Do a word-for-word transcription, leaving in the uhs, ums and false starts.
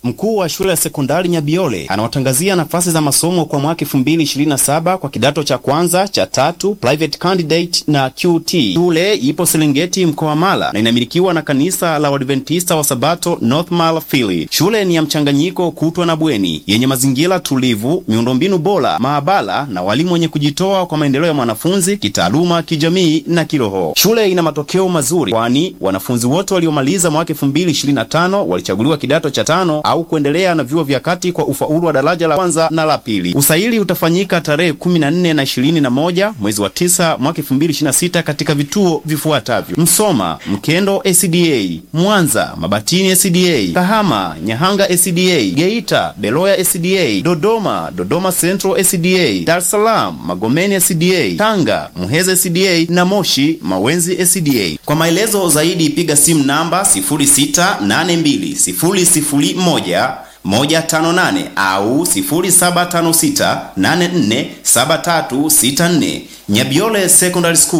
Mkuu wa shule ya sekondari Nyabiole anawatangazia nafasi za masomo kwa mwaka elfu mbili ishirini na saba kwa kidato cha kwanza, cha tatu, private candidate na Q T. Shule ipo Serengeti mkoa wa Mara na inamilikiwa na kanisa la Waadventista wa Sabato North Mara Fili. Shule ni ya mchanganyiko kutwa na bweni yenye mazingira tulivu, miundombinu bora, maabara na walimu wenye kujitoa kwa maendeleo ya mwanafunzi kitaaluma, kijamii na kiroho. Shule ina matokeo mazuri kwani wanafunzi wote waliomaliza mwaka elfu mbili ishirini na tano walichaguliwa kidato cha tano au kuendelea na vyuo vya kati kwa ufaulu wa daraja la kwanza na la pili. Usaili utafanyika tarehe kumi na nne na ishirini na moja mwezi wa tisa mwaka elfu mbili ishirini na sita katika vituo vifuatavyo: Msoma, Mkendo S D A, Mwanza, Mabatini S D A, Kahama, Nyahanga S D A, Geita, Beloya S D A, Dodoma, Dodoma Central S D A, Dar es Salaam, Magomeni S D A, Tanga, Muheza S D A na Moshi, Mawenzi S D A. Kwa maelezo zaidi piga simu namba sifuri sita nane mbili sifuri sifuri moja moja tano nane au sifuri saba tano sita nane nne saba tatu sita nne. Nyabiole Secondary School.